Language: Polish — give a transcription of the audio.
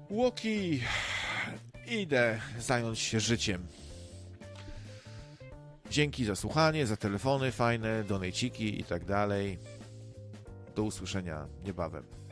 Łoki, idę zająć się życiem. Dzięki za słuchanie, za telefony fajne, donejciki i tak dalej. Do usłyszenia niebawem.